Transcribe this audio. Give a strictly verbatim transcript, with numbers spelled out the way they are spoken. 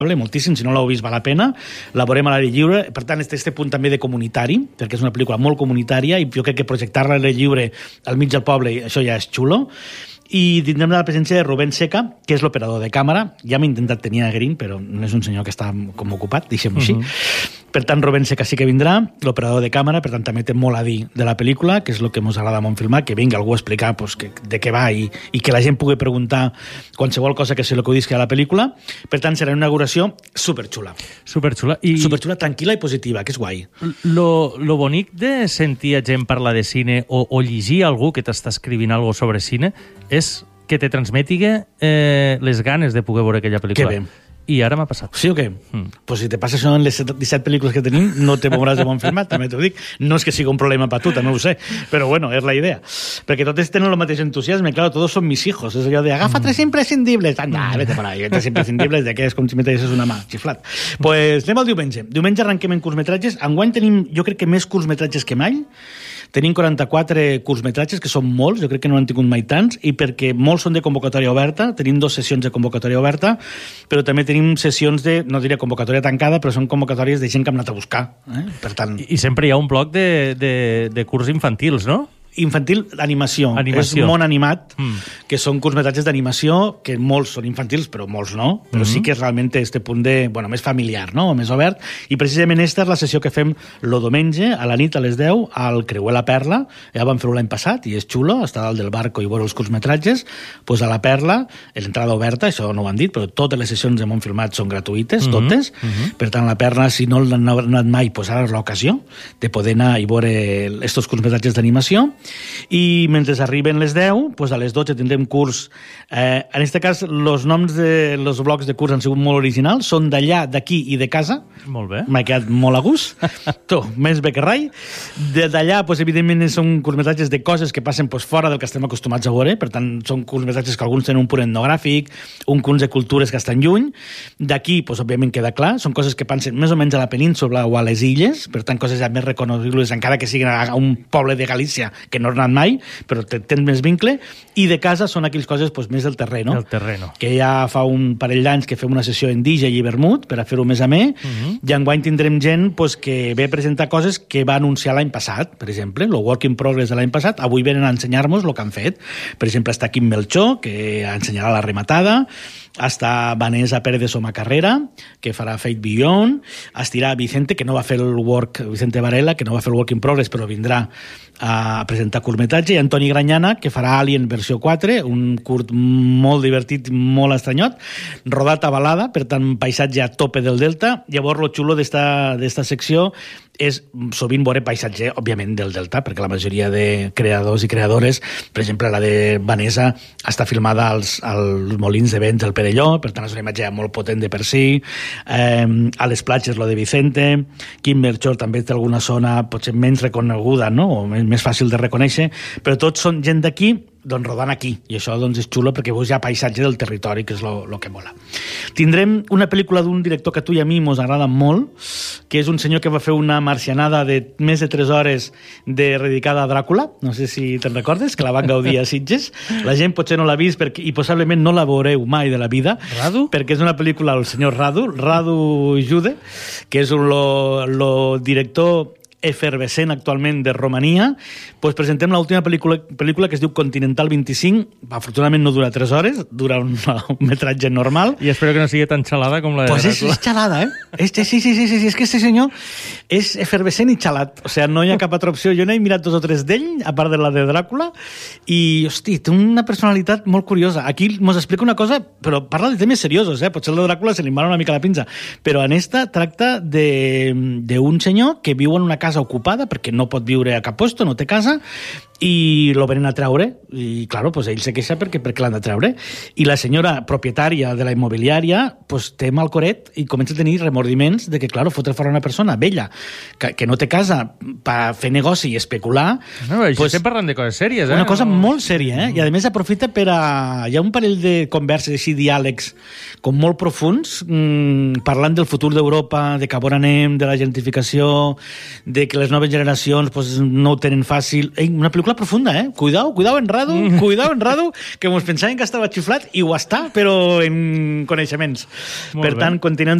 moltíssim, si no l'heu vist val la pena, la veurem a l'aire lliure, per tant, este, este punt també de comunitari, perquè és una pel·lícula molt comunitària i jo crec que projectar-la a l'aire lliure al mig del poble, això ja és xulo. I tindrem la presència de Rubén Seca, que és l'operador de càmera. Ja m'he intentat tenir a Green, però no és un senyor que està com ocupat, deixem-ho així. Uh-huh. Per tant, Rubén Seca sí que vindrà, l'operador de càmera, per tant, també té molt a dir de la pel·lícula, que és el que ens agrada molt filmar, que vingui algú a explicar pues, que, de què va i, i que la gent pugui preguntar qualsevol cosa que se li acudisca a la pel·lícula. Per tant, serà una inauguració superxula. Superxula. I... Superxula, tranquil·la i positiva, que és guai. Lo, lo bonic de sentir a gent parlar de cine o, o llegir algú que t'està escrivint alguna sobre cine és que te transmetigue eh, les ganes de poder veure aquella pel·lícula. Que bé. I ara m'ha passat. Sí o què? Mm. Pues si te passa això en les disset pel·lícules que tenim, no te veuràs de bon filmat, també t'ho dic. No és que sigui un problema per tu, també ho sé, però bueno, és la idea. Perquè totes tenen el mateix entusiasme, claro, todos son mis hijos. És allò de, agafa mm. tres imprescindibles. Anda, vete por ahí, tres imprescindibles, de què és com si m'etessis una mà, xiflat. Pues anem al diumenge. Diumenge arrenquem en curtmetratges. Enguany tenim, jo crec que més curtmetratges que mai. Tenim quaranta-quatre curtmetratges, que són molts, jo crec que no han tingut mai tants, i perquè molts són de convocatòria oberta, tenim dues sessions de convocatòria oberta, però també tenim sessions de, no diria convocatòria tancada, però són convocatòries de gent que hem anat a buscar. Eh? Per tant... I, I sempre hi ha un bloc de, de, de curs infantils, no? Infantil, animació. Animació. És món animat, mm. que són curtmetratges d'animació, que molts són infantils, però molts no, però mm-hmm. sí que és realment este punt de, bueno, més familiar, no? O més obert, i precisament esta és la sessió que fem lo diumenge, a la nit, a les deu, al Creuer la Perla. Ja vam fer-ho l'any passat, i és xulo, estar dalt del barco i veure els curtmetratges. Pues a la Perla, l'entrada oberta, això no ho han dit, però totes les sessions de Món Filmat són gratuïtes, mm-hmm. totes. Mm-hmm. Per tant, la Perla, si no l'han anat mai, pues ara és l'ocasió de poder anar i veure estos curtmetratges d'animació. I mentre arriben les deu, pues a les dotze tindrem curs. Eh, en aquest cas, els noms de los blocs de curs han sigut molt originals, són d'allà, d'aquí i de casa. Molt bé. M'ha quedat molt a gust. Tu, més bé que rai. D'allà, pues, evidentment, són curtmetratges de coses que passen pues, fora del que estem acostumats a veure, per tant, són curtmetratges que alguns tenen un punt etnogràfic, un curs de cultures que estan lluny. D'aquí, pues, òbviament, queda clar, són coses que passen més o menys a la península o a les illes, per tant, coses ja més reconegudes, encara que siguin a un poble de Galícia que no han anat mai, però tens més vincle, i de casa són aquelles coses pues, més del terreno. El terreno. Que ja fa un parell d'anys que fem una sessió en D J i vermut per a fer-ho més amè, uh-huh. i enguany tindrem gent pues, que ve a presentar coses que va anunciar l'any passat, per exemple, el Work in Progress de l'any passat, avui venen a ensenyar-nos el que han fet. Per exemple, està Quim Melchor, que ensenyarà la rematada, està Vanessa Pérez de Soma Carrera, que farà Fate Beyond, estirà Vicente, que no va fer el Work, Vicente Varela, que no va fer el Work in Progress, però vindrà a presentar curtmetratge, i Antoni Granyana, que farà Alien versió quatre, un curt molt divertit, molt estranyot, rodat a Balada, per tant, paisatge a tope del Delta. Llavors, lo xulo d'esta secció és sovint veure paisatge, òbviament, del Delta, perquè la majoria de creadors i creadores, per exemple, la de Vanessa, està filmada als, als molins de vents del Perelló, per tant, és una imatge molt potent de per si. Eh, a les platges, lo de Vicente. Quim Melchor també té alguna zona potser menys reconeguda, no? O més, més fàcil de reconèixer, però tots són gent d'aquí, doncs rodant aquí, i això doncs, és xulo perquè veus ja paisatge del territori, que és el que mola. Tindrem una pel·lícula d'un director que a tu i a mi mos agrada molt, que és un senyor que va fer una marcianada de més de tres hores de dedicada a Dràcula, no sé si te'n recordes, que la van gaudir a Sitges. La gent potser no l'ha vist perquè, i possiblement no la veureu mai de la vida. Radu? Perquè és una pel·lícula del senyor Radu, Radu Jude, que és el director efervescent actualment de Romania. Pues presentem l'última pel·lícula, pel·lícula que es diu Continental vint-i-cinc. Afortunadament no dura tres hores, dura un, un metratge normal. I espero que no sigui tan xalada com la de pues Dràcula. És, és xalada, eh? Este, sí, sí, sí, sí, sí, és que este senyor és efervescent i xalat. O sigui, no hi ha cap altra opció. Jo n'he mirat dos o tres d'ell, a part de la de Dràcula, i, hosti, té una personalitat molt curiosa. Aquí mos explica una cosa, però parla de temes seriosos, eh? Potser el de Dràcula se li embala una mica la pinza, però en esta tracta d'un senyor que viu en una casa ocupada perquè no pot viure a cap puesto, no té casa, i lo venen a treure, i claro, pues ell se queixa perquè, perquè l'han de treure, i la senyora propietària de la immobiliària pues, té mal coret i comença a tenir remordiments de que, claro, fotre fora una persona vella que, que no té casa per fer negoci i especular. No, això pues, estem parlant de coses sèries, eh? Una cosa no... molt sèria, eh? I a més aprofita per a... Hi ha un parell de converses així, diàlegs com molt profuns, mmm, parlant del futur d'Europa, de cap on anem, de la gentrificació, de que les noves generacions pues, no ho tenen fàcil. Ei, una pel·lícula pel·lícula profunda, eh? Cuidao, cuidao en Radu, cuidao en Radu, que mos pensaven que estava xiflat i ho està, però en coneixements. Molt per bé. Tant, continuem